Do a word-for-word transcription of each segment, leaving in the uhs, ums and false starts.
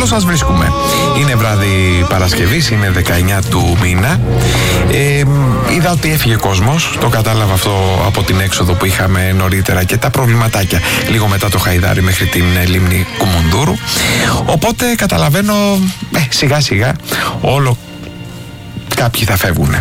Καλώς σας βρίσκουμε. Είναι βράδυ Παρασκευής, είναι δεκαεννιά του μήνα. Ε, είδα ότι έφυγε κόσμος. Το κατάλαβα αυτό από την έξοδο που είχαμε νωρίτερα και τα προβληματάκια λίγο μετά το Χαϊδάρι μέχρι την λίμνη Κουμουνδούρου. Οπότε καταλαβαίνω ε, σιγά σιγά όλο κάποιοι θα φεύγουν.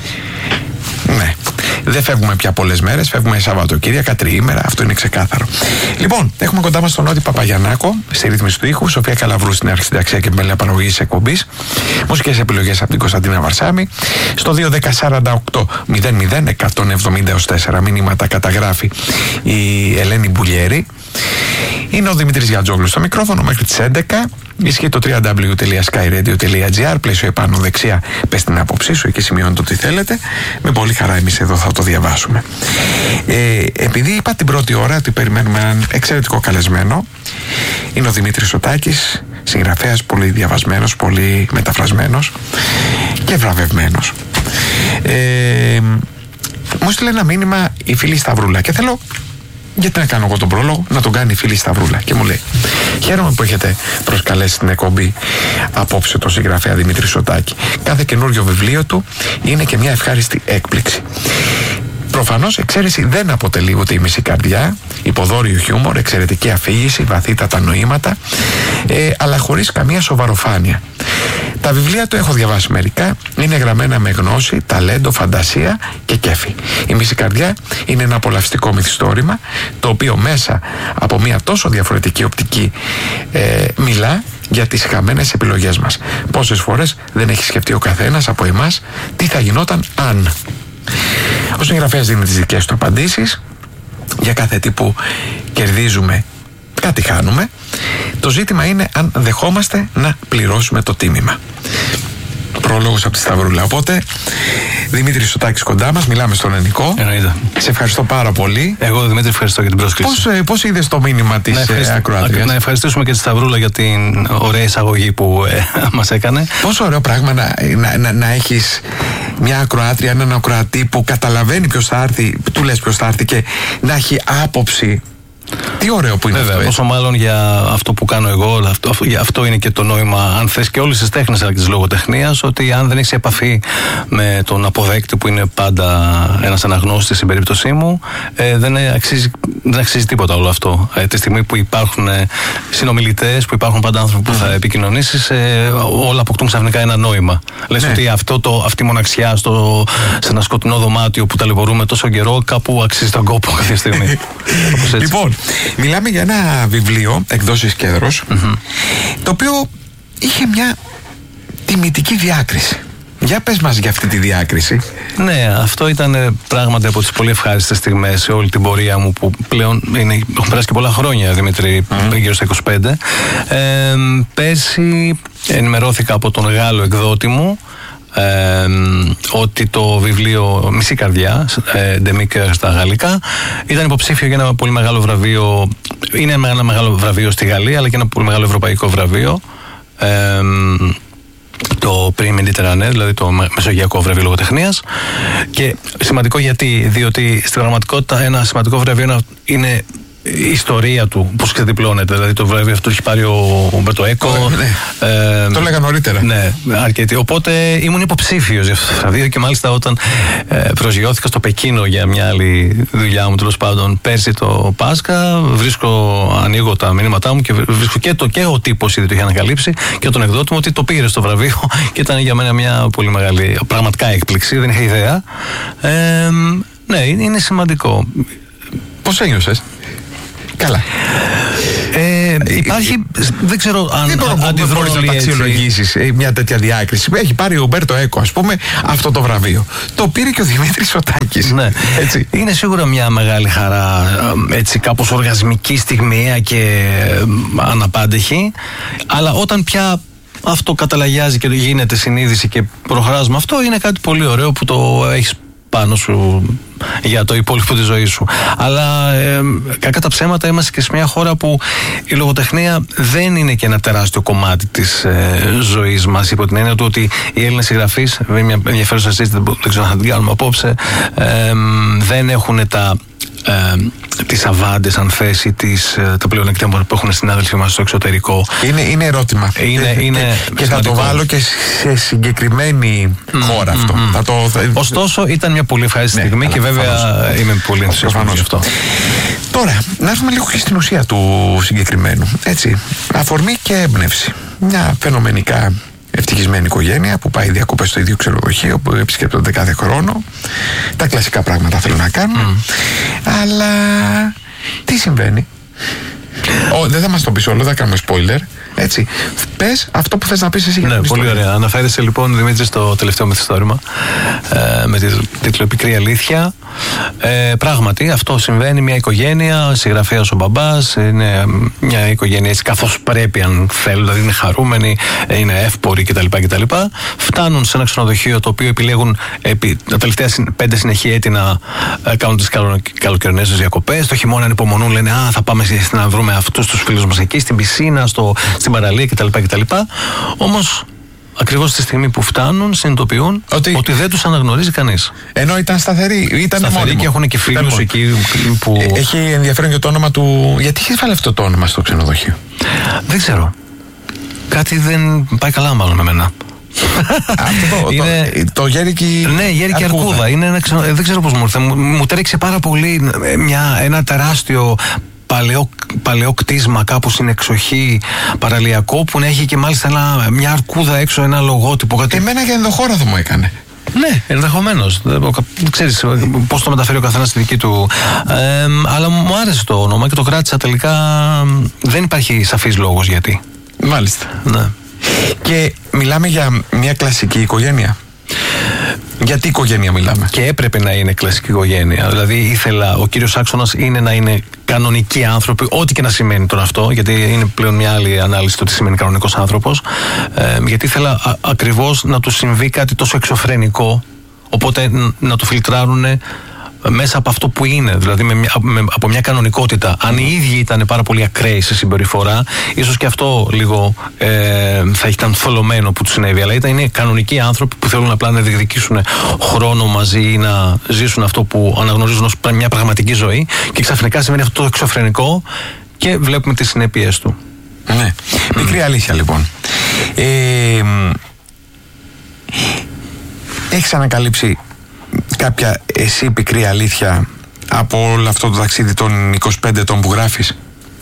Ναι. Δεν φεύγουμε πια πολλές μέρες, φεύγουμε Σαββατοκύριακα, τριήμερα, αυτό είναι ξεκάθαρο. Λοιπόν, έχουμε κοντά μας τον Νότι Παπαγιαννάκο στη ρύθμιση του ήχου, Σοφία Καλαβρού στην αρχισυνταξία και μέλη παραγωγής της εκπομπής. Μουσικές επιλογές από την Κωνσταντίνα Βαρσάμη. Στο δύο δέκα σαράντα οκτώ μηδέν μηδέν εκατόν εβδομήντα τέσσερα μηνύματα καταγράφει η Ελένη Μπουλιέρη. Είναι ο Δημήτρης Γιατζόγλου στο μικρόφωνο μέχρι τις έντεκα. Ισχύει το double-u double-u double-u τελεία sky radio τελεία gr. Πλαίσιο επάνω δεξιά, πες την άποψή σου, εκεί σημειώνετε ό,τι θέλετε. Με πολύ χαρά εμείς εδώ θα το διαβάσουμε. Ε, επειδή είπα την πρώτη ώρα ότι περιμένουμε έναν εξαιρετικό καλεσμένο, είναι ο Δημήτρης Σωτάκης, συγγραφέας, πολύ διαβασμένος, πολύ μεταφρασμένος και βραβευμένος. Ε, μου στείλε ένα μήνυμα η φίλη Σταυρούλα και θέλω, γιατί να κάνω εγώ τον πρόλογο, να τον κάνει η φίλη Σταυρούλα. Και μου λέει: χαίρομαι που έχετε προσκαλέσει στην εκπομπή απόψε τον συγγραφέα Δημήτρη Σωτάκη. Κάθε καινούριο βιβλίο του είναι και μια ευχάριστη έκπληξη. Προφανώς εξαίρεση δεν αποτελεί ούτε η μισή καρδιά, υποδόριο χιούμορ, εξαιρετική αφήγηση, βαθύτατα νοήματα, ε, αλλά χωρίς καμία σοβαροφάνεια. Τα βιβλία του έχω διαβάσει μερικά, είναι γραμμένα με γνώση, ταλέντο, φαντασία και κέφι. Η μισή καρδιά είναι ένα απολαυστικό μυθιστόρημα, το οποίο μέσα από μια τόσο διαφορετική οπτική ε, μιλά για τις χαμένες επιλογές μας. Πόσες φορές δεν έχει σκεφτεί ο καθένας από εμάς τι θα γινόταν αν. Ο συγγραφέας δίνει τις δικές του απαντήσεις. Για κάθε τι που κερδίζουμε, κάτι χάνουμε. Το ζήτημα είναι αν δεχόμαστε να πληρώσουμε το τίμημα. Πρόλογος από τη Σταυρούλα. Οπότε, Δημήτρη Σωτάκης κοντά μας, μιλάμε στον ελληνικό. Εννοείται. Σε ευχαριστώ πάρα πολύ. Εγώ, Δημήτρη, ευχαριστώ για την πρόσκληση. Πώς, πώς είδες το μήνυμα της ε, ακροάτριας? Να ευχαριστήσουμε και τη Σταυρούλα για την ωραία εισαγωγή που ε, μας έκανε. Πόσο ωραίο πράγμα να, να, να, να έχεις μια ακροάτρια, έναν ακροατή που καταλαβαίνει ποιος θα έρθει, του λες ποιος θα έρθει και να έχει άποψη. Τι ωραίο που είναι. Βέβαια, αυτό. Πόσο μάλλον για αυτό που κάνω εγώ, αυτό, αυτό είναι και το νόημα, αν θες, και όλες τις τέχνες αλλά και της λογοτεχνίας, ότι αν δεν έχεις επαφή με τον αποδέκτη που είναι πάντα ένας αναγνώστης στην περίπτωσή μου, ε, δεν, αξίζει, δεν αξίζει τίποτα όλο αυτό. Ε, τη στιγμή που υπάρχουν ε, συνομιλητές, που υπάρχουν πάντα άνθρωποι που θα επικοινωνήσεις, ε, όλα αποκτούν ξαφνικά ένα νόημα. Λες ναι. ότι αυτό το, αυτή η μοναξιά στο, σε ένα σκοτεινό δωμάτιο που ταλαιπωρούμε τόσο καιρό, κάπου αξίζει τον κόπο κάποια στιγμή. Λοιπόν, μιλάμε για ένα βιβλίο εκδόσεις Κέδρος, mm-hmm. το οποίο είχε μια τιμητική διάκριση. Για πες μας για αυτή τη διάκριση. Ναι, αυτό ήταν πράγματι από τις πολύ ευχάριστες στιγμές σε όλη την πορεία μου, που πλέον είναι, έχουν περάσει και πολλά χρόνια, Δημήτρη, mm. γύρω στα είκοσι πέντε. Ε, πέρσι ενημερώθηκα από τον Γάλλο εκδότη μου Ε, ότι το βιβλίο Μισή Καρδιά, ε, Ντεμίκερ στα γαλλικά, ήταν υποψήφιο για ένα πολύ μεγάλο βραβείο. Είναι ένα μεγάλο βραβείο στη Γαλλία, αλλά και ένα πολύ μεγάλο ευρωπαϊκό βραβείο, ε, το Prix Méditerranée, δηλαδή το Μεσογειακό Βραβείο Λογοτεχνίας. Και σημαντικό γιατί, διότι στην πραγματικότητα ένα σημαντικό βραβείο είναι η ιστορία του, πώς ξεδιπλώνεται. Δηλαδή το βραβείο αυτό έχει πάρει ο Ουμπέρτο Έκο. Ναι. Ε, το λέγα νωρίτερα. Ναι, αρκετή. Οπότε ήμουν υποψήφιος για αυτό το βραβείο και μάλιστα όταν ε, προσγειώθηκα στο Πεκίνο για μια άλλη δουλειά μου, τέλος πάντων, πέρσι το Πάσχα, βρίσκω, ανοίγω τα μηνύματά μου και βρίσκω και, το, και ο τύπος ήδη το είχε ανακαλύψει και τον εκδότη μου ότι το πήρε στο βραβείο και ήταν για μένα μια πολύ μεγάλη, πραγματικά έκπληξη, δεν είχα ιδέα. Ε, ναι, είναι σημαντικό. Πώς ένιωσες? Καλά. Ε, υπάρχει, δεν ξέρω αν δεν μπορώ, αντιδρώ μπορείς να τα αξιολογήσεις μια τέτοια διάκριση. Έχει πάρει ο Ουμπέρτο Έκο, ας πούμε, αυτό το βραβείο. Το πήρε και ο Δημήτρης Σωτάκης. Ναι. Έτσι. Είναι σίγουρα μια μεγάλη χαρά, έτσι κάπως οργασμική, στιγμιαία και αναπάντεχη. Αλλά όταν πια αυτό καταλαγιάζει και γίνεται συνείδηση και προχωράς με αυτό, είναι κάτι πολύ ωραίο που το έχεις πάνω σου για το υπόλοιπο της ζωής σου. Αλλά ε, κακά τα ψέματα, είμαστε και σε μια χώρα που η λογοτεχνία δεν είναι και ένα τεράστιο κομμάτι της ε, ζωής μας, υπό την έννοια του ότι οι Έλληνες συγγραφείς, με μια ενδιαφέρουσα συζήτηση, δεν ξέρω αν θα την κάνουμε απόψε, ε, δεν έχουν τα ε, τις αβάντες, αν θέσει, τις, τα πλεονεκτήματα που έχουν συνάδελφοι μας στο εξωτερικό. Είναι, είναι ερώτημα. Είναι, είναι και και θα το βάλω και σε συγκεκριμένη mm, χώρα mm, αυτό. Mm. Θα το, θα... Ωστόσο, ήταν μια πολύ ευχάριστη ναι, στιγμή και βέβαια φανώς. Είμαι πολύ ενθουσιασμένος γι' αυτό. Τώρα, να έρθουμε λίγο και στην ουσία του συγκεκριμένου. Έτσι, αφορμή και έμπνευση. Μια φαινομενικά ευτυχισμένη οικογένεια που πάει διακοπές στο ίδιο ξενοδοχείο, που επισκέπτονται κάθε χρόνο. Τα κλασικά πράγματα θέλω να κάνουν. Mm. Αλλά τι συμβαίνει? Oh, δεν θα μας το πεις όλο, δεν θα κάνουμε spoiler. Έτσι. Πες αυτό που θες να πεις εσύ για ναι, την πολύ ωραία. Αναφέρεσαι λοιπόν, Δημήτρη, στο τελευταίο μυθιστόρημα ε, με τίτλο «Πικρή αλήθεια». Ε, πράγματι, αυτό συμβαίνει. Μια οικογένεια, συγγραφέας ο μπαμπάς, είναι μια οικογένεια έτσι καθώς πρέπει, αν θέλουν, δηλαδή είναι χαρούμενοι, είναι εύποροι κτλ. κτλ. Φτάνουν σε ένα ξενοδοχείο το οποίο επιλέγουν επί τα τελευταία πέντε συνεχή έτη να ε, κάνουν τις καλο, καλοκαιρινές τους διακοπές. Το χειμώνα ανυπομονούν, λένε «Α, θα πάμε να βρούμε αυτούς τους φίλους μας εκεί, στην πισίνα, στο, στην παραλία κτλ. κτλ. Όμως, ακριβώς τη στιγμή που φτάνουν, συνειδητοποιούν ότι, ότι δεν τους αναγνωρίζει κανείς. Ενώ ήταν σταθεροί, ήταν σταθεροί μόνιμο. Και έχουν και φίλους εκεί που... Ε, έχει ενδιαφέρον και το όνομα του... Γιατί έχει βάλει αυτό το όνομα στο ξενοδοχείο? Δεν ξέρω. Κάτι δεν πάει καλά μάλλον με μένα. Αυτό το, είναι... το, το Γέρικη Ναι, Γέρικη Αρκούδα, Αρκούδα. Είναι ένα ξενο... Δεν ξέρω πώς μου ήρθε. Μου, μου τρέξει πάρα πολύ μια, ένα τεράστιο Παλαιό, παλαιό κτίσμα κάπου στην εξοχή, παραλιακό, που έχει και μάλιστα ένα, μια αρκούδα έξω, ένα λογότυπο. Κάτι... Εμένα για ενδοχώρα θα μου έκανε. Ναι, ενδεχομένως. Δεν ξέρεις πώς το μεταφέρει ο καθένας στη δική του. Ε, αλλά μου άρεσε το όνομα και το κράτησα τελικά. Δεν υπάρχει σαφής λόγος γιατί. Μάλιστα. Ναι. Και μιλάμε για μια κλασική οικογένεια. Γιατί οικογένεια μιλάμε? Και έπρεπε να είναι κλασική οικογένεια. Δηλαδή ήθελα, ο κύριος άξονας είναι να είναι κανονικοί άνθρωποι, ό,τι και να σημαίνει τώρα αυτό, γιατί είναι πλέον μια άλλη ανάλυση το τι σημαίνει κανονικός άνθρωπος. Ε, γιατί ήθελα α, ακριβώς να του συμβεί κάτι τόσο εξωφρενικό, οπότε να το φιλτράρουνε μέσα από αυτό που είναι, δηλαδή με μια, με, από μια κανονικότητα. Αν οι ίδιοι ήταν πάρα πολύ ακραίοι σε συμπεριφορά, ίσως και αυτό λίγο ε, θα ήταν θολωμένο που του συνέβη. Αλλά ήταν είναι κανονικοί άνθρωποι που θέλουν απλά να διεκδικήσουν χρόνο μαζί ή να ζήσουν αυτό που αναγνωρίζουν ως μια πραγματική ζωή, και ξαφνικά συμβαίνει αυτό το εξωφρενικό και βλέπουμε τις συνέπειες του. Ναι. Mm. Μικρή αλήθεια λοιπόν. Ε, έχεις ανακαλύψει κάποια εσύ πικρή αλήθεια από όλο αυτό το ταξίδι των είκοσι πέντε ετών που γράφεις?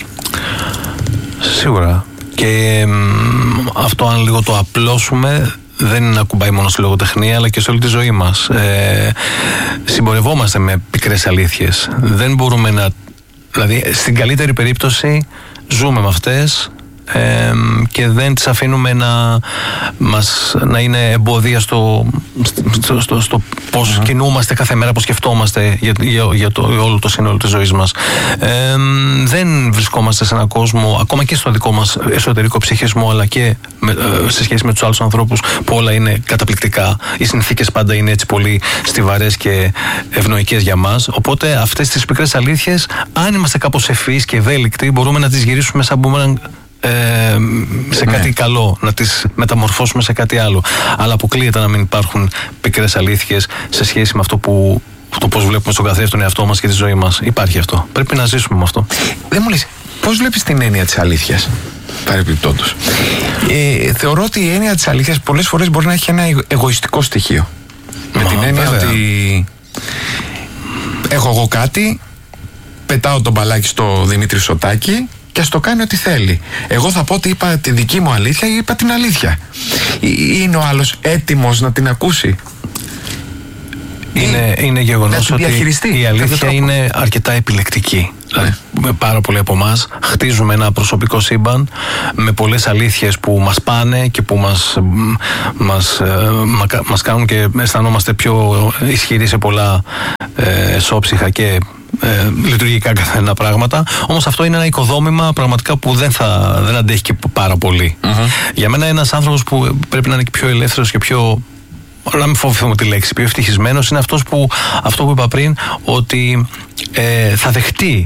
Σίγουρα. Και μ, αυτό, αν λίγο το απλώσουμε, δεν ακουμπάει μόνο στη λογοτεχνία αλλά και σε όλη τη ζωή μας. Ε, συμπορευόμαστε με πικρές αλήθειες. Δεν μπορούμε να... Δηλαδή, στην καλύτερη περίπτωση ζούμε με αυτές Ε, και δεν τις αφήνουμε να, μας, να είναι εμπόδια στο, στο, στο, στο πώς mm-hmm. κινούμαστε κάθε μέρα, πώς σκεφτόμαστε για, για, για, το, για όλο το σύνολο της ζωής μας. Ε, δεν βρισκόμαστε σε έναν κόσμο, ακόμα και στο δικό μας εσωτερικό ψυχισμό, αλλά και με, σε σχέση με τους άλλους ανθρώπους, που όλα είναι καταπληκτικά. Οι συνθήκες πάντα είναι έτσι πολύ στιβαρές και ευνοϊκές για μας. Οπότε αυτές τις πικρές αλήθειες, αν είμαστε κάπως ευφυείς και ευέλικτοι, μπορούμε να τις γυρίσουμε σαν μπούμερανγκ Ε, σε κάτι ναι. καλό, να τις μεταμορφώσουμε σε κάτι άλλο. Αλλά αποκλείεται να μην υπάρχουν πικρές αλήθειες σε σχέση με αυτό που, το πώς βλέπουμε στον καθένα τον εαυτό μας και τη ζωή μας. Υπάρχει αυτό. Πρέπει να ζήσουμε με αυτό. Δεν μου λες, πώς βλέπεις την έννοια της αλήθειας, παρεπιπτόντως? Ε, θεωρώ ότι η έννοια της αλήθειας πολλές φορές μπορεί να έχει ένα εγωιστικό στοιχείο. Μα, με την έννοια βέβαια. Ότι έχω εγώ κάτι, πετάω τον μπαλάκι στο Δημήτρη Σωτάκη και ας το κάνει ό,τι θέλει. Εγώ θα πω ότι είπα τη δική μου αλήθεια ή είπα την αλήθεια. Είναι ο άλλος έτοιμος να την ακούσει? Είναι, είναι γεγονός ότι η αλήθεια είναι αρκετά επιλεκτική. Δηλαδή, ναι. πάρα πολλοί από εμάς χτίζουμε ένα προσωπικό σύμπαν με πολλές αλήθειες που μας πάνε και που μας, μας, μας κάνουν και αισθανόμαστε πιο ισχυροί σε πολλά ε, σώψυχα και Ε, λειτουργικά καθένα πράγματα. Όμως αυτό είναι ένα οικοδόμημα πραγματικά που δεν, θα, δεν αντέχει και πάρα πολύ. Mm-hmm. Για μένα ένας άνθρωπος που πρέπει να είναι και πιο ελεύθερος και πιο, να μην φοβηθούμε τη λέξη, πιο ευτυχισμένος, είναι αυτός που, αυτό που είπα πριν, ότι ε, θα δεχτεί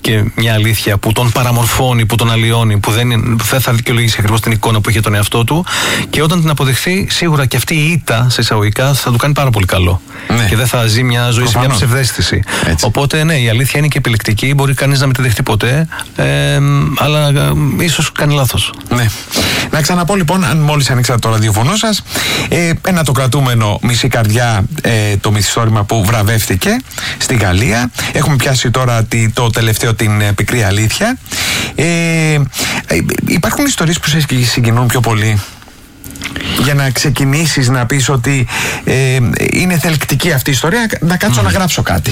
και μια αλήθεια που τον παραμορφώνει, που τον αλλοιώνει, που δεν, που δεν θα δικαιολογήσει ακριβώς την εικόνα που είχε τον εαυτό του, και όταν την αποδεχθεί, σίγουρα και αυτή η ήττα σε εισαγωγικά θα του κάνει πάρα πολύ καλό. Ναι. Και δεν θα ζει μια ζωή Προφανώς. σε μια ψευδαίσθηση. Έτσι. Οπότε ναι, η αλήθεια είναι και επιλεκτική, μπορεί κανείς να μην τη δεχτεί ποτέ, ε, αλλά ε, ίσως κάνει λάθος. Ναι. Να ξαναπώ λοιπόν, αν μόλις ανοίξατε το ραδιοφωνό σας, ε, ένα το κρατούμενο Μισή Καρδιά, ε, το μυθιστόρημα που βραβεύτηκε στη Γαλλία. Έχουμε πιάσει τώρα τη, το τελευταίο, την ε, Πικρή Αλήθεια. Ε, ε, υπάρχουν ιστορίες που σε συγκινούν πιο πολύ, για να ξεκινήσεις να πεις ότι ε, είναι θελκτική αυτή η ιστορία, να κάτσω mm. να γράψω κάτι?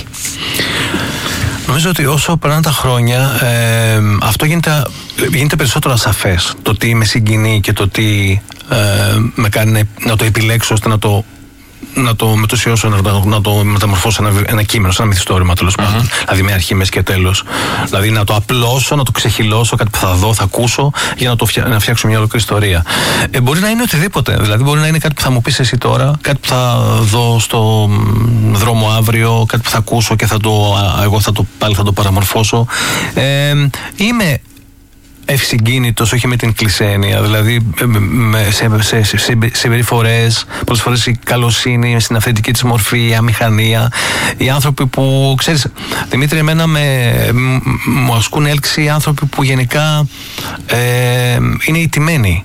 Νομίζω ότι όσο περνάνε τα χρόνια, ε, αυτό γίνεται, γίνεται περισσότερο ασαφές. Το τι με συγκινεί και το τι ε, με κάνει να, να το επιλέξω ώστε να το, να το μετουσιώσω, να, να το μεταμορφώσω ένα, ένα κείμενο, σε ένα μυθιστόρημα τέλος πάντων. Mm-hmm. Δηλαδή με αρχή, μέση και τέλος. Δηλαδή να το απλώσω, να το ξεχυλώσω, κάτι που θα δω, θα ακούσω, για να, το φτια, να φτιάξω μια ολόκληρη ιστορία. Ε, μπορεί να είναι οτιδήποτε. Δηλαδή μπορεί να είναι κάτι που θα μου πεις εσύ τώρα, κάτι που θα δω στο δρόμο αύριο, κάτι που θα ακούσω και θα το, εγώ θα το, πάλι θα το παραμορφώσω. Ε, είμαι ευσυγκίνητος, όχι με την κλισέ έννοια, δηλαδή με, σε, σε, σε, σε συμπεριφορές, πολλές φορές η καλοσύνη στην αυθεντική της μορφή, η αμηχανία, οι άνθρωποι που, ξέρεις Δημήτρη, εμένα με, μου ασκούν έλξη οι άνθρωποι που γενικά ε, είναι ηττημένοι.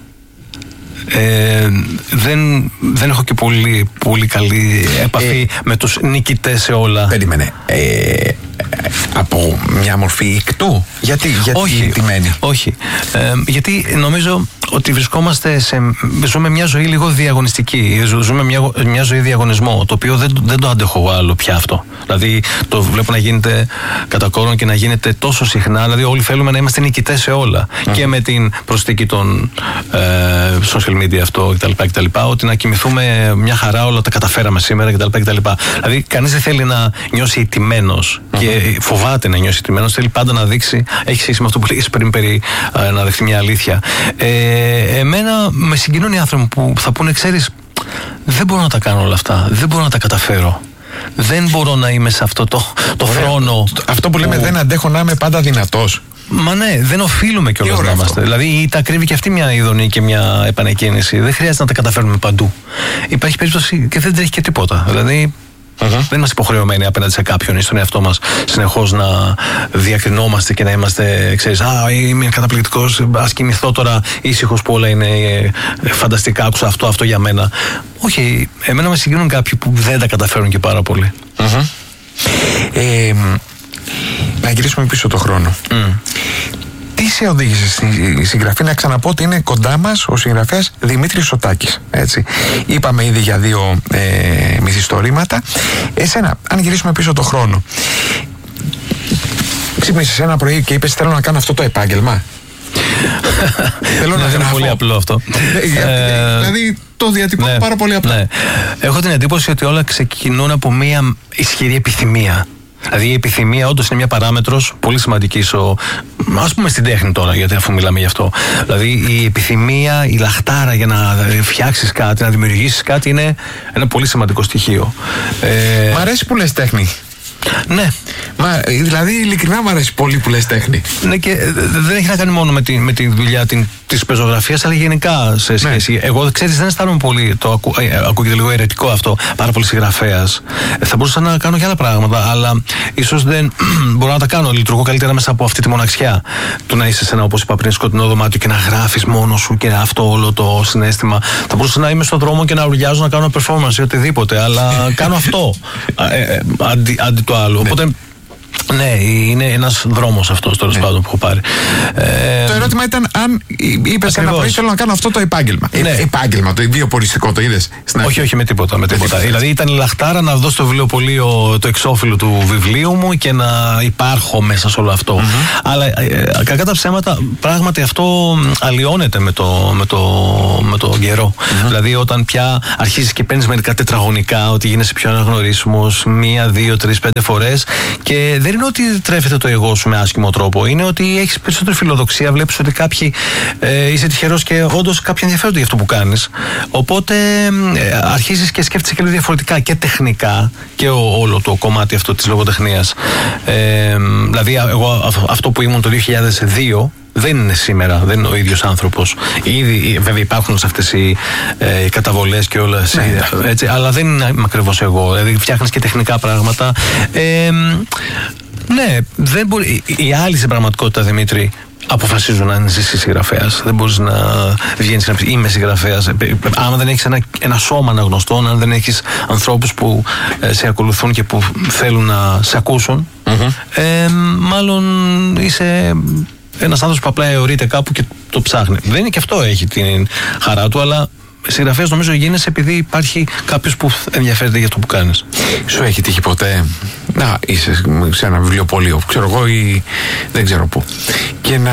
Ε, δεν, δεν έχω και πολύ, πολύ καλή επαφή ε, με τους νικητές σε όλα. Περίμενε. Ε, από μια μορφή ικτού. Γιατί, γιατί όχι, ηττημένοι? Όχι. Ε, γιατί νομίζω ότι βρισκόμαστε σε, ζούμε μια ζωή λίγο διαγωνιστική. Ζούμε μια, μια ζωή διαγωνισμό, το οποίο δεν, δεν το αντέχω άλλο πια αυτό. Δηλαδή το βλέπω να γίνεται κατά κόρον και να γίνεται τόσο συχνά. Δηλαδή όλοι θέλουμε να είμαστε νικητές σε όλα. Mm. Και με την προσθήκη των ε, social media αυτό κτλ, κτλ. Ότι να κοιμηθούμε μια χαρά, όλα τα καταφέραμε σήμερα κτλ, κτλ. Δηλαδή κανείς δεν θέλει να νιώσει ηττημένος mm-hmm. και φοβάται να νιώσει ηττημένος. Θέλει πάντα να δείξει, έχει σχέση με αυτό που λέγεις πριν περί ε, να δεχτεί μια αλήθεια. Ε, εμένα με συγκινούν οι άνθρωποι που θα πούνε, ξέρεις, δεν μπορώ να τα κάνω όλα αυτά, δεν μπορώ να τα καταφέρω, δεν μπορώ να είμαι σε αυτό το, το χρόνο. Αυτό που λέμε που... δεν αντέχω να είμαι πάντα δυνατός. Μα ναι, δεν οφείλουμε κιόλας να είμαστε. Δηλαδή τα κρύβει και αυτή μια ειδονή και μια επανεκκίνηση. Δεν χρειάζεται να τα καταφέρουμε παντού. Υπάρχει περίπτωση και δεν τρέχει και τίποτα. Δηλαδή Uh-huh. δεν είμαστε υποχρεωμένοι απέναντι σε κάποιον ή στον εαυτό μας συνεχώς να διακρινόμαστε και να είμαστε, ξέρεις, α, είμαι καταπληκτικός, ας κοιμηθώ τώρα ήσυχος που όλα είναι φανταστικά, άκουσα αυτό, αυτό για μένα. Όχι, εμένα με συγκρίνουν κάποιοι που δεν τα καταφέρουν και πάρα πολύ. Uh-huh. ε, να γυρίσουμε πίσω το χρόνο. Mm. Τι σε οδήγησε στη συγγραφή? Να ξαναπώ ότι είναι κοντά μας ο συγγραφέας Δημήτρης Σωτάκης. Έτσι. Είπαμε ήδη για δύο ε, μυθιστορήματα. Εσένα, αν γυρίσουμε πίσω το χρόνο, ξύπνησες ένα πρωί και είπες θέλω να κάνω αυτό το επάγγελμα? Θέλω να είναι πολύ απλό αυτό. ε, δηλαδή το διατυπώνω ναι, πάρα πολύ απλό. Ναι. Έχω την εντύπωση ότι όλα ξεκινούν από μια ισχυρή επιθυμία. Δηλαδή η επιθυμία όντως είναι μια παράμετρος πολύ σημαντική, στο, ας πούμε στην τέχνη τώρα, γιατί αφού μιλάμε γι' αυτό. Δηλαδή η επιθυμία, η λαχτάρα για να φτιάξεις κάτι, να δημιουργήσεις κάτι είναι ένα πολύ σημαντικό στοιχείο. Ε... Μ' αρέσει που λες τέχνη. Ναι. Μα, δηλαδή ειλικρινά μου αρέσει πολύ που λες τέχνη. Ναι, και δεν έχει να κάνει μόνο με τη, με τη δουλειά την, της πεζογραφίας, αλλά γενικά σε σχέση. Ναι. Εγώ, ξέρεις, δεν αισθάνομαι πολύ, το ακού, ε, ακούγεται λίγο αιρετικό αυτό, πάρα πολύ συγγραφέας. Ε, θα μπορούσα να κάνω και άλλα πράγματα, αλλά ίσως δεν μπορώ να τα κάνω. Λειτουργώ καλύτερα μέσα από αυτή τη μοναξιά. Του να είσαι σε ένα, όπως είπα πριν, σκοτεινό δωμάτιο και να γράφεις μόνος σου και αυτό όλο το συναίσθημα. Θα μπορούσα να είμαι στον δρόμο και να ουρλιάζω, να κάνω ένα performance ή οτιδήποτε, αλλά κάνω αυτό ε, ε, αντί, αντί το άλλο. Ναι. Οπότε, ναι, είναι ένας δρόμος αυτός τέλος ναι. πάντων που έχω πάρει. Ε, το ερώτημα ήταν αν είπες ένα πρωί θέλω να κάνω αυτό το επάγγελμα. Ναι. Ε, επάγγελμα, το βιοποριστικό, το είδες? Όχι, όχι, με τίποτα. Με τίποτα. Δηλαδή ήταν η λαχτάρα να δω στο βιβλιοπωλείο το εξώφυλλο του βιβλίου μου και να υπάρχω μέσα σε όλο αυτό. Mm-hmm. Αλλά ε, κακά τα ψέματα, πράγματι αυτό αλλοιώνεται με το, με το, με το καιρό. Mm-hmm. Δηλαδή όταν πια αρχίζεις και παίρνεις μερικά τετραγωνικά, ότι γίνεσαι πιο αναγνωρίσιμος μία, δύο, τρεις, πέντε φορές και δεν είναι ότι τρέφεται το εγώ σου με άσχημο τρόπο. Είναι ότι έχεις περισσότερη φιλοδοξία, βλέπεις ότι κάποιοι ε, είσαι τυχερός και όντως κάποιοι ενδιαφέρονται για αυτό που κάνεις. Οπότε ε, αρχίζεις και σκέφτεσαι και λίγο διαφορετικά και τεχνικά και ο, όλο το κομμάτι αυτό της λογοτεχνίας. Ε, δηλαδή, εγώ αυτό που ήμουν το δύο χιλιάδες δύο. Δεν είναι σήμερα, δεν είναι ο ίδιος άνθρωπος. Ήδη, βέβαια, υπάρχουν αυτές οι, ε, οι καταβολές και όλα, ναι, έτσι, αλλά δεν είναι ακριβώς εγώ. Δηλαδή, φτιάχνεις και τεχνικά πράγματα. Ε, ναι, δεν μπορεί. Οι άλλοι στην πραγματικότητα, Δημήτρη, αποφασίζουν να είσαι συγγραφέας. Δεν μπορείς να βγαίνεις να πεις είμαι συγγραφέας. Άμα δεν έχεις ένα, ένα σώμα αναγνωστών, αν δεν έχεις ανθρώπους που ε, σε ακολουθούν και που θέλουν να σε ακούσουν, mm-hmm. ε, μάλλον είσαι ένας άνθρωπος που απλά αιωρείται κάπου και το ψάχνει. Δεν είναι και αυτό, έχει την χαρά του, αλλά συγγραφέας νομίζω γίνεσαι επειδή υπάρχει κάποιος που ενδιαφέρεται για αυτό που κάνεις. Σου έχει τύχει ποτέ να είσαι σε ένα βιβλιοπωλείο, ξέρω εγώ, ή δεν ξέρω πού, και να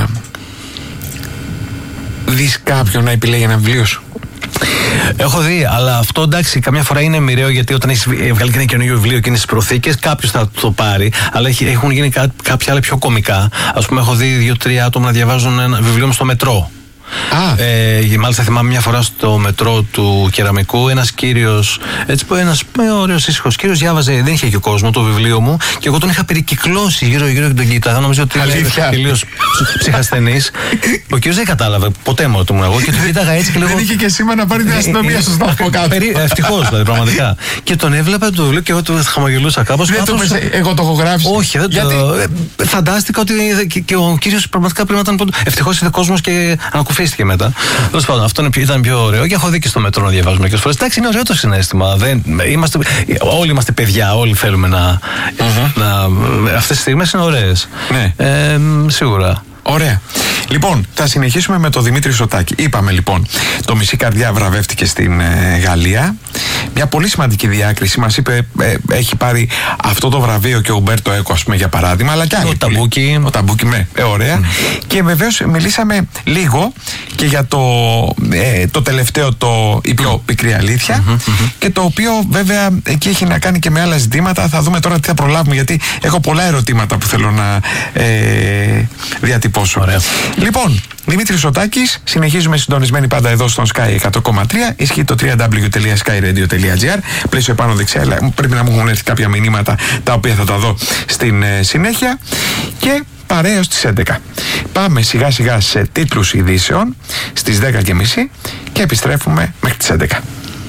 δεις κάποιον να επιλέγει ένα βιβλίο σου? Έχω δει, αλλά αυτό εντάξει, καμιά φορά είναι μοιραίο, γιατί όταν έχει βγάλει και ένα καινούργιο βιβλίο και είναι στις προθήκες, κάποιος θα το πάρει. Αλλά έχουν γίνει κά, κάποια άλλα πιο κωμικά. Ας πούμε, έχω δει δύο-τρία άτομα να διαβάζουν ένα βιβλίο μου στο μετρό. Ah. Ε, μάλιστα θυμάμαι μια φορά στο μετρό του Κεραμικού, ένας κύριος, έτσι πω, ένας ωραίος ήσυχος κύριος, διάβαζε, δεν είχε και ο κόσμο το βιβλίο μου και εγώ τον είχα περικυκλώσει γύρω-γύρω και τον κοίταγα. Νομίζω ότι είναι τελείως ψυχασθενής. Ο κύριος δεν κατάλαβε ποτέ μόνο του μου εγώ και τον κοίταγα έτσι και λέγω. Δεν είχε και σήμα να πάρει την αστυνομία στο σταθμό κάτω. Ευτυχώς, δηλαδή, πραγματικά. Και τον έβλεπα το βιβλίο και εγώ του χαμογελούσα κάπως. Εγώ το έχω γράψει. Όχι, δεν το. Φαντάστηκα ότι και ο κύριος πραγματικά πρέπει να ήταν. Ευτυχώς είδε κόσμο και ανακουφίστηκε μετά. Τέλος πάντων, αυτό ήταν πιο ωραίο και έχω δει και στο μετρό να διαβάζουμε μερικές φορές. Εντάξει, είναι ωραίο το συναίσθημα. Δεν, είμαστε, όλοι είμαστε παιδιά, όλοι θέλουμε να. Uh-huh. να αυτές τις στιγμές είναι ωραίες. Ναι. Ε, σίγουρα. Ωραία. Λοιπόν, θα συνεχίσουμε με τον Δημήτρη Σωτάκη. Είπαμε λοιπόν, το Μισή Καρδιά βραβεύτηκε στην ε, Γαλλία. Μια πολύ σημαντική διάκριση. Μας είπε, ε, έχει πάρει αυτό το βραβείο και ο Ουμπέρτο Έκο, ας πούμε, για παράδειγμα, αλλά και άλλοι. Ο Ταμπούκι. Ο Ταμπούκι, με, ε, ωραία. Mm. Και βεβαίως μιλήσαμε λίγο και για το, ε, το τελευταίο, το η πιο πικρή αλήθεια. Mm-hmm, mm-hmm. Και το οποίο βέβαια εκεί έχει να κάνει και με άλλα ζητήματα. Θα δούμε τώρα τι θα προλάβουμε, γιατί έχω πολλά ερωτήματα που θέλω να ε, διατυπώσω. Ωραία. Λοιπόν, Δημήτρης Σωτάκης, συνεχίζουμε συντονισμένοι πάντα εδώ στον Sky εκατό κόμμα τρία. Ισχύει το double-u double-u double-u τελεία sky radio τελεία gr. Πλαίσιο επάνω δεξιά, αλλά πρέπει να μου έχουν έρθει κάποια μηνύματα τα οποία θα τα δω στην ε, συνέχεια. Και παρέα στις έντεκα. Πάμε σιγά σιγά σε τίτλους ειδήσεων στις δέκα και μισή και επιστρέφουμε μέχρι τις έντεκα.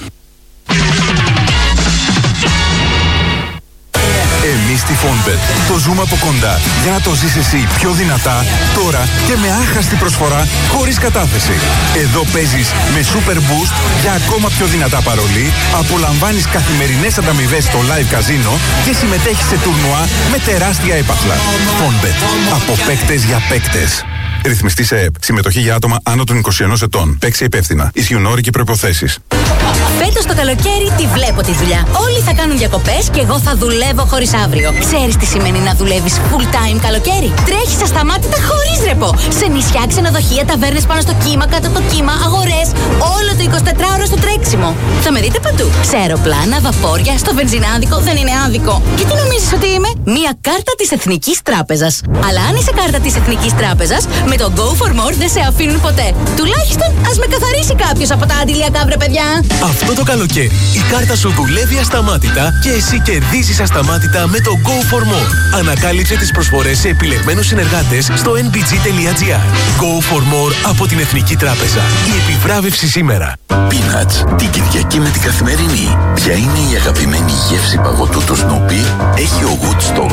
Εμείς στη Fonbet το ζούμε από κοντά για να το ζεις εσύ πιο δυνατά, τώρα και με άχαστη προσφορά χωρίς κατάθεση. Εδώ παίζεις με Super Boost για ακόμα πιο δυνατά παρολί, απολαμβάνεις καθημερινές ανταμοιβές στο live καζίνο και συμμετέχεις σε τουρνουά με τεράστια έπαθλα. Fonbet. Από παίκτες για παίκτες. Ρυθμιστή σε ΕΕΠ. Συμμετοχή για άτομα άνω των είκοσι ενός ετών. Παίξε υπεύθυνα. Ισχύουν όροι και προϋποθέσεις. Φέτος το καλοκαίρι τη βλέπω τη δουλειά. Όλοι θα κάνουν διακοπές και εγώ θα δουλεύω χωρίς αύριο. Ξέρεις τι σημαίνει να δουλεύεις full time καλοκαίρι? Τρέχεις ασταμάτητα χωρίς ρεπό. Σε νησιά, ξενοδοχεία, ταβέρνες πάνω στο κύμα, κάτω από το κύμα, αγορές. Όλο το εικοσιτετράωρο στο τρέξιμο. Θα με δείτε παντού. Σε αεροπλάνα, βαπόρια, στο βενζινάδικο. Δεν είναι άδικο. Και τι νομίζεις ότι είμαι? Μία κάρτα της Εθνικής Τράπεζας. Αλλά αν είσαι κάρτα της Εθνικής Τράπεζας, με το Go for More δεν σε αφήνουν ποτέ. Τουλάχιστον ας με καθαρίσει κάποιος από τα αντιλιακά, βρε παιδιά. Αυτό το καλοκαίρι η κάρτα σου δουλεύει ασταμάτητα και εσύ κερδίζεις ασταμάτητα με το Go for More. Ανακάλυψε τις προσφορές σε επιλεγμένους συνεργάτες στο εν μπι τζι τελεία τζι άρ. Go for More από την Εθνική Τράπεζα. Η επιβράβευση σήμερα. Peanuts, την Κυριακή με την Καθημερινή. Ποια είναι η αγαπημένη γεύση παγωτού του Snoopy? Έχει ο Woodstock.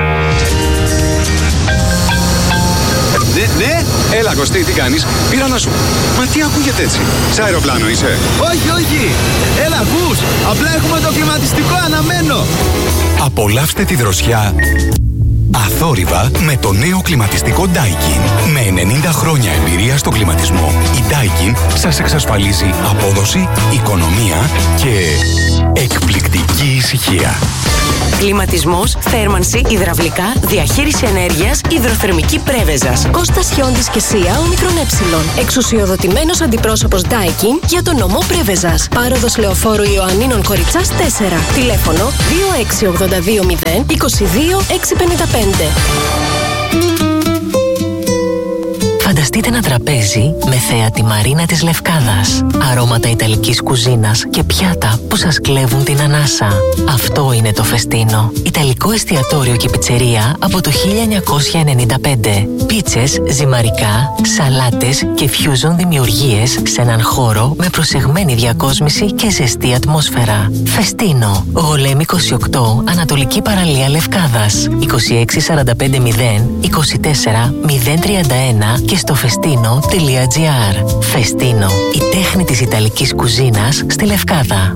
Ναι, ναι, έλα Κωστή, τι κάνεις? Πήρα να σου... Μα τι ακούγεται έτσι? Σε αεροπλάνο είσαι? Όχι, όχι, έλα ακούς, απλά έχουμε το κλιματιστικό αναμένο. Απολαύστε τη δροσιά Αθόρυβα με το νέο κλιματιστικό Daikin. Με ενενήντα χρόνια εμπειρία στο κλιματισμό, η Daikin σας εξασφαλίζει απόδοση, οικονομία και εκπληκτική ησυχία. Κλιματισμός, θέρμανση, υδραυλικά, διαχείριση ενέργειας, υδροθερμική Πρέβεζας. Κώστας Χιόντης και Σία Ομικρον Ε. Εξουσιοδοτημένος αντιπρόσωπος Daikin για τον νομό Πρέβεζας. Πάροδος Λεωφόρου Ιωαννίνων Κοριτσάς τέσσερα. Τηλέφωνο δύο έξι ογδόντα δύο μηδέν είκοσι δύο έξι πενήντα πέντε. Φανταστείτε ένα τραπέζι με θέα τη Μαρίνα της Λευκάδας, αρώματα ιταλικής κουζίνας και πιάτα που σας κλέβουν την ανάσα. Αυτό είναι το Φεστίνο. Ιταλικό εστιατόριο και πιτσερία από το χίλια εννιακόσια ενενήντα πέντε. Πίτσες, ζυμαρικά, σαλάτες και fusion δημιουργίες σε έναν χώρο με προσεγμένη διακόσμηση και ζεστή ατμόσφαιρα. Φεστίνο. Γολέμ είκοσι οκτώ, Ανατολική Παραλία Λευκάδας. είκοσι έξι σαράντα πέντε μηδέν είκοσι τέσσερα μηδέν τριάντα ένα και στο φεστίνο τελεία τζι άρ. Φεστίνο, η τέχνη της Ιταλικής κουζίνας στη Λευκάδα.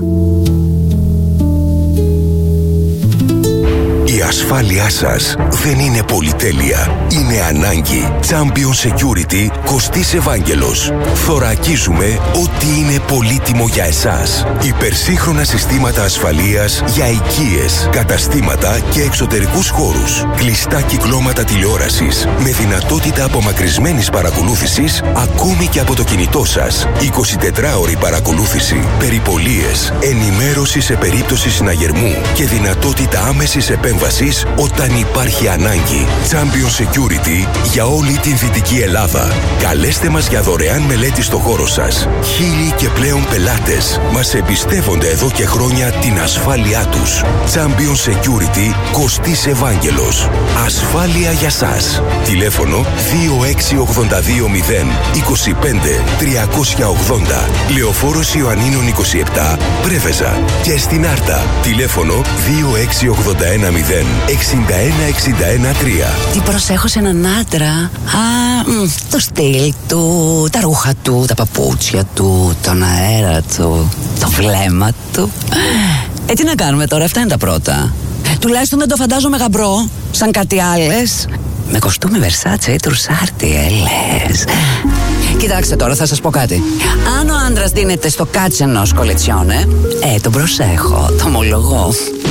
Η ασφάλειά σας δεν είναι πολυτέλεια. Είναι ανάγκη. Champion Security Κωστής Ευάγγελος. Θωρακίζουμε ό,τι είναι πολύτιμο για εσάς. Υπερσύγχρονα συστήματα ασφαλείας για οικίες, καταστήματα και εξωτερικούς χώρους. Κλειστά κυκλώματα τηλεόρασης με δυνατότητα απομακρυσμένης παρακολούθησης ακόμη και από το κινητό σας. εικοσιτετράωρη παρακολούθηση, περιπολίες, ενημέρωση σε περίπτωση συναγερμού και δυνατότητα άμεσης επέμβασης όταν υπάρχει ανάγκη. Champion Security για όλη την Δυτική Ελλάδα. Καλέστε μας για δωρεάν μελέτη στο χώρο σας. Χίλιοι και πλέον πελάτες μας εμπιστεύονται εδώ και χρόνια την ασφάλειά τους. Champion Security Κωστής Ευάγγελος. Ασφάλεια για σας. Τηλέφωνο δύο έξι ογδόντα δύο μηδέν είκοσι πέντε τριακόσια ογδόντα. Λεωφόρος Ιωαννίνων είκοσι επτά, Πρέβεζα. Και στην Άρτα. Τηλέφωνο δύο έξι ογδόντα ένα μηδέν εξήντα ένα εξήντα ένα τρία. Τι προσέχω σε έναν άντρα? Α, μ, το στυλ του, τα ρούχα του, τα παπούτσια του, τον αέρα του, το βλέμμα του. Ε, τι να κάνουμε τώρα, αυτά είναι τα πρώτα. Τουλάχιστον δεν το φαντάζομαι γαμπρό, σαν κάτι άλλες. Με κοστούμι Versace ή Τρουσάρτι, ε, λες. Κοιτάξτε τώρα, θα σας πω κάτι. Αν ο άντρας δίνεται στο κάτσενος κολετσιόνε, ε, τον προσέχω, το ομολογώ.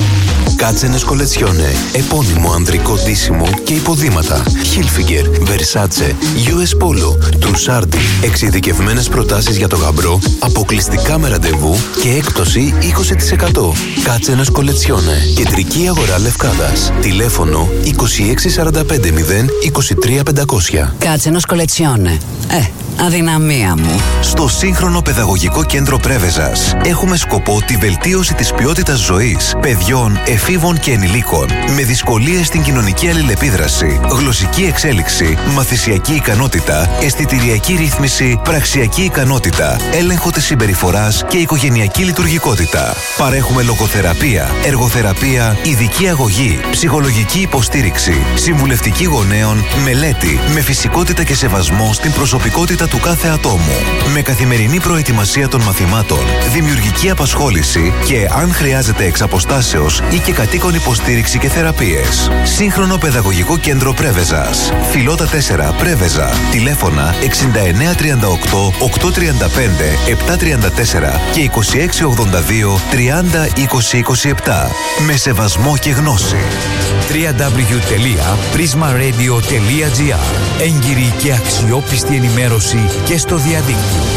Κάτσενες Κολετσιόνε. Επώνυμο ανδρικό ντύσιμο και υποδήματα. Hilfiger, Versace, γιου ες Polo, Trussardi. Εξειδικευμένες προτάσεις για το γαμπρό, αποκλειστικά με ραντεβού και έκπτωση είκοσι τοις εκατό. Κάτσενες Κολετσιόνε. Κεντρική αγορά Λευκάδας. Τηλέφωνο είκοσι έξι σαράντα πέντε μηδέν είκοσι τρία πεντακόσια. Κάτσενος Κολετσιόνε. Ε, αδυναμία μου. Στο σύγχρονο παιδαγωγικό κέντρο Πρέβεζας έχουμε σκοπό τη βελτίωση της ποιότητας ζωής παιδιών, εφήβων και ενηλίκων με δυσκολίες στην κοινωνική αλληλεπίδραση, γλωσσική εξέλιξη, μαθησιακή ικανότητα, αισθητηριακή ρύθμιση, πραξιακή ικανότητα, έλεγχο της συμπεριφοράς και οικογενειακή λειτουργικότητα. Παρέχουμε λογοθεραπεία, εργοθεραπεία, ειδική αγωγή, ψυχολογική υποστήριξη, συμβουλευτική γονέων, μελέτη με φυσικότητα και σεβασμό στην προσωπικότητα του κάθε ατόμου. Με καθημερινή προετοιμασία των μαθημάτων, δημιουργική απασχόληση και, αν χρειάζεται εξ αποστάσεως ή και κατοίκον υποστήριξη και θεραπείες. Σύγχρονο παιδαγωγικό κέντρο Πρέβεζας. Φιλότα τέσσερα, Πρέβεζα. Τηλέφωνα εξήντα εννέα τριάντα οκτώ οκτακόσια τριάντα πέντε επτακόσια τριάντα τέσσερα και είκοσι έξι ογδόντα δύο τριάντα είκοσι είκοσι επτά. Με σεβασμό και γνώση. double-u double-u double-u τελεία prisma radio τελεία τζι άρ. Έγκυρη και αξιόπιστη ενημέρωση και στο διαδίκτυο.